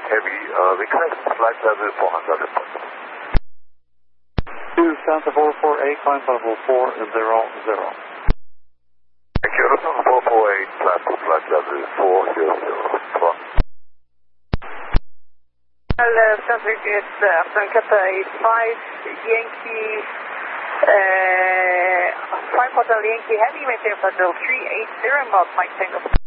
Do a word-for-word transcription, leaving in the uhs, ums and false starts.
Heavy, uh, request flight level four hundred. two Santa four four eight, climb level four zero zero. Thank you, four four eight, climb to flight level four zero zero. Well, uh, Cedric is uh, from Qatar five Yankee, uh, five Hotel Yankee Heavy, maintain Hotel three eight zero, about Mike Tango.